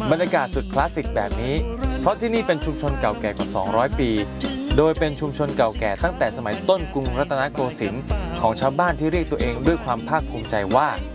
บรรยากาศสุดคลาสสิกแบบนี้เพราะที่นี่เป็นชุมชนเก่าแก่กว่า200 ปีโดยเป็นชุมชนเก่าแก่ตั้งแต่สมัยต้นกรุงรัตนโกสินทร์ของชาวบ้านที่เรียกตัวเองด้วยความภาคภูมิใจว่า